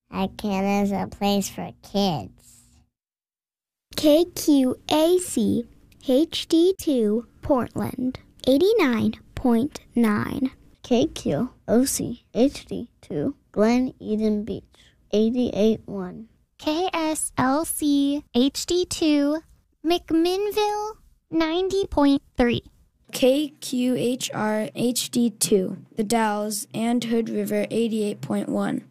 ICANN is a place for kids. KQAC HD2 Portland 89.9. KQOC HD2 Glen Eden Beach 88.1. KSLC HD2 McMinnville 90.3. KQHR HD2 The Dalles and Hood River 88.1.